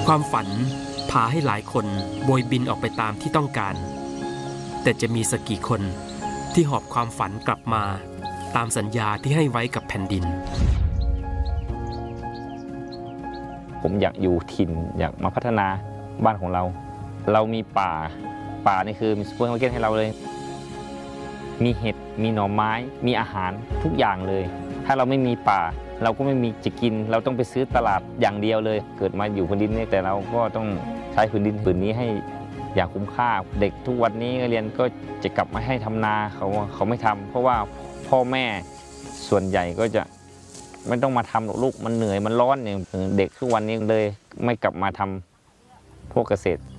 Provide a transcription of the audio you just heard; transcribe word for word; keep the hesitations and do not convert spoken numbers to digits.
ความฝันพาให้หลายคนโบยบินออกไปตามที่ต้องการแต่จะมีสักกี่คนที่หอบความฝันกลับมาตามสัญญาที่ให้ไว้กับแผ่นดินผมอยากอยู่ถิ่นอยากมาพัฒนาบ้านของเราเรามีป่าป่านี่คือมีซูเปอร์มาร์เก็ตให้เราเลยมีเห็ดมีหน่อไม้มีอาหารทุกอย่างเลยถ้าเราไม่มีป่าเราก็ไม่มีจะกินเราต้องไปซื้อตลาดอย่างเดียวเลยเกิดมาอยู่พื้นดินนี้แต่เราก็ต้องใช้พื้นดินผืนนี้ให้อย่างคุ้มค่าเด็กทุกวันนี้เรียนก็จะกลับมาให้ทำนาเขาเขาไม่ทำเพราะว่าพ่อแม่ส่วนใหญ่ก็จะไม่ต้องมาทำหรอกลูกมันเหนื่อยมันร้อนเนี่ยเด็กทุกวันนี้เลยไม่กลับมาทำพวกเกษตร